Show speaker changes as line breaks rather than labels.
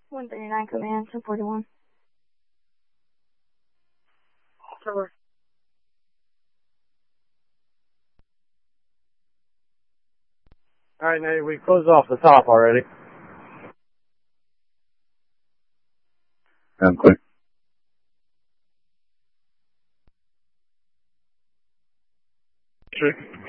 139 command, 1041. Over.
Alright, Nate, we closed off the top already.
I'm clear.
Sure.